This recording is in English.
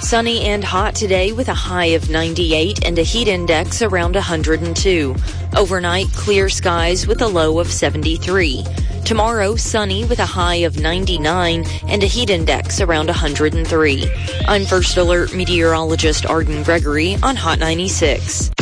Sunny and hot today with a high of 98 and a heat index around 102. Overnight, clear skies with a low of 73. Tomorrow, sunny with a high of 99 and a heat index around 103. I'm First Alert meteorologist Arden Gregory on Hot 96.